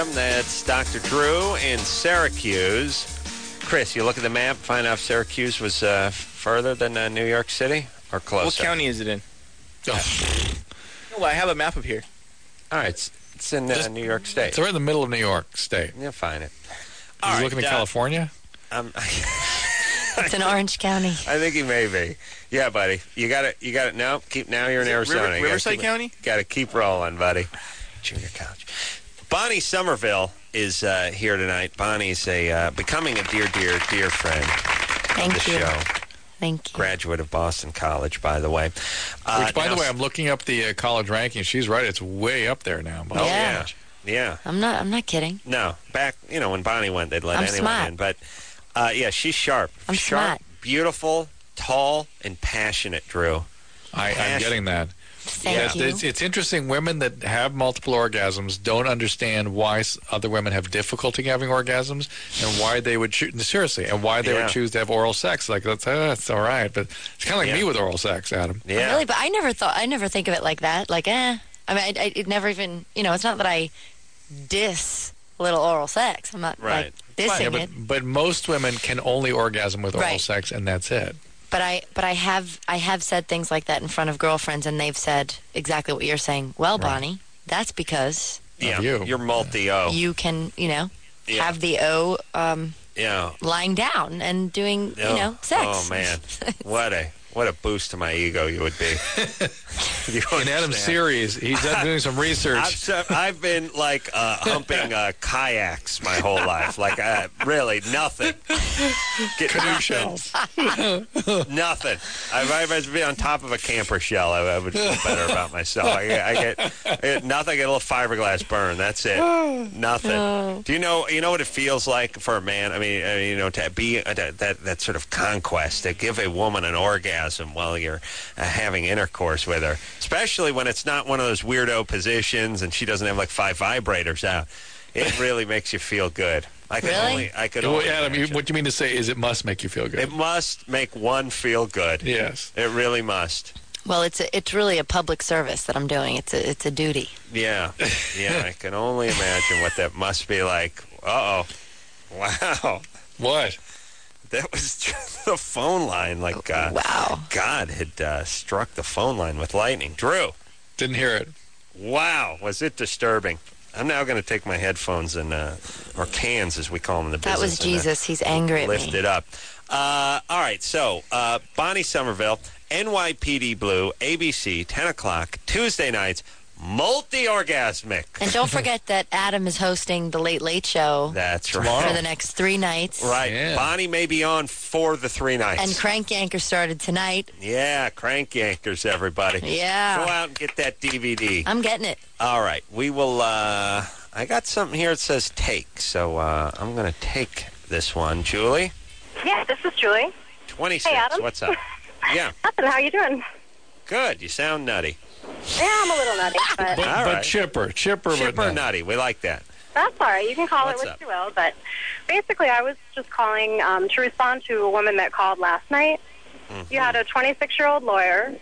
That's Dr. Drew in Syracuse. Chris, you look at the map, find out if Syracuse was further than New York City or closer. What county is it in? Well, I have a map of here. All right, it's in New York State. It's right in the middle of New York State. You'll find it. Are you looking at California? It's in Orange County. I think he may be. Yeah, buddy. You got it. No, now you're in Arizona. Riverside County? Got to keep rolling, buddy. Junior college. Bonnie Somerville is here tonight. Bonnie's becoming a dear friend Thank of the you. show. Thank you. Graduate of Boston College, by the way. Which, by the way, I'm looking up the college rankings. She's right; it's way up there now. Oh yeah. I'm not kidding. No, back when Bonnie went, they'd let anyone smart. in. But she's sharp. I'm smart. Beautiful, tall, and passionate. Drew, I'm getting that. Thank you. It's interesting. Women that have multiple orgasms don't understand why other women have difficulty having orgasms and why they would seriously and why they would choose to have oral sex. Like that's all right, but it's kind of like me with oral sex, Adam. Yeah. Really, but I never think of it like that. Like, I mean, it never even. It's not that I diss little oral sex. I'm not like dissing it. But most women can only orgasm with oral sex, and that's it. But I have said things like that in front of girlfriends, and they've said exactly what you're saying. Well, Bonnie, that's because you're multi-O. You can, have the O lying down and doing, sex. Oh man, what a boost to my ego you would be. In Adam's series, he's doing some research. I've been humping kayaks my whole life. Really nothing. Canoe shells. Nothing. If I was be on top of a camper shell, I would feel better about myself. I get nothing. I get a little fiberglass burn. That's it. Nothing. Oh. Do you know what it feels like for a man? I mean, to be that sort of conquest, to give a woman an orgasm while you're having intercourse with her, especially when it's not one of those weirdo positions and she doesn't have 5 vibrators out. It really makes you feel good. I could only Adam, imagine. what you mean to say is it must make you feel good. It must make one feel good. Yes. It really must. Well, it's really a public service that I'm doing. It's a duty. Yeah. I can only imagine what that must be like. Uh-oh. Wow. What? That was the phone line. Wow. God had struck the phone line with lightning. Drew. Didn't hear it. Wow. Was it disturbing? I'm now going to take my headphones and, or cans as we call them in the business. That was Jesus. He's angry at me. Lift it up. All right. So, Bonnie Somerville, NYPD Blue, ABC, 10 o'clock, Tuesday nights. Multi-orgasmic. And don't forget that Adam is hosting the Late Late Show. That's right. For the next 3 nights. Right. Yeah. Bonnie may be on for the 3 nights. And Crank Yankers started tonight. Yeah, Crank Yankers, everybody. Yeah. Go out and get that DVD. I'm getting it. All right. We will, I got something here that says take, so I'm going to take this one. Julie? Yeah, this is Julie. 26. Hey, Adam. What's up? Yeah. Nothing. How you doing? Good. You sound nutty. Yeah, I'm a little nutty, but All right. But chipper, but nutty. We like that. that's all right. You can call What's it what up? you will. But basically, I was just calling to respond to a woman that called last night. Mm-hmm. You had a 26-year-old lawyer.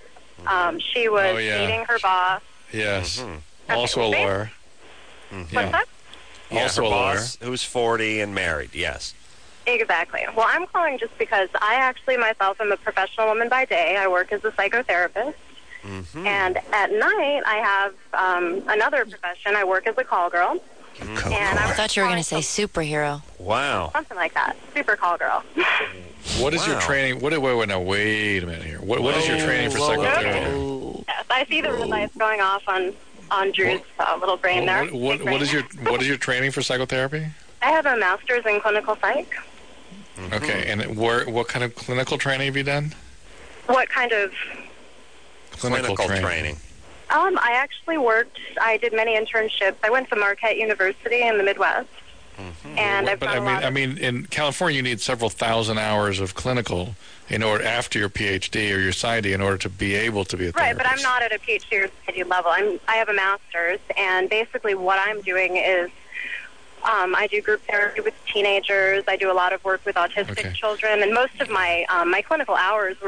She was dating her boss. Yes. Mm-hmm. Also a lawyer. What's Yeah. that? Yeah, Also her a lawyer. boss, who's 40 and married, yes. Exactly. Well, I'm calling just because I actually myself am a professional woman by day. I work as a psychotherapist. Mm-hmm. And at night, I have another profession. I work as a call girl. And I thought you were going to say superhero. Wow. something like that. Super call girl. What is your Wow. training? Wait a minute here. What is your training for psychotherapy? Oh. Yes, I see the red lights going off on Drew's little brain there. What is your training for psychotherapy? I have a master's in clinical psych. Okay, and what kind of clinical training have you done? What kind of? Clinical training. I actually I did many internships. I went to Marquette University in the Midwest. And I've But done a lot of, in California, you need several thousand hours of clinical in order after your PhD or your PsyD in order to be able to be a right, therapist. but I'm not at a PhD or PhD level. I have a master's, and basically what I'm doing is I do group therapy with teenagers. I do a lot of work with autistic children, and most of my my clinical hours were